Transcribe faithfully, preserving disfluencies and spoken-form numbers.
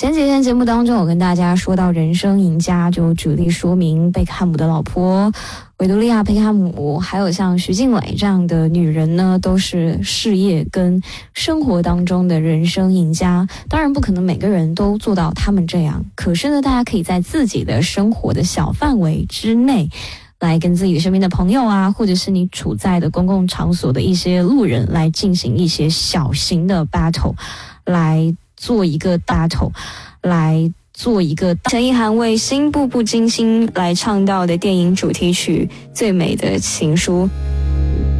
前几天节目当中，我跟大家说到人生赢家，就举例说明贝克汉姆的老婆维多利亚·贝克汉姆，还有像徐静蕾这样的女人呢，都是事业跟生活当中的人生赢家。当然不可能每个人都做到他们这样，可是呢，大家可以在自己的生活的小范围之内，来跟自己身边的朋友啊，或者是你处在的公共场所的一些路人来进行一些小型的 battle， 来做一个 battle， 来做一个陈意涵为新步步惊心来唱到的电影主题曲《最美的情书》。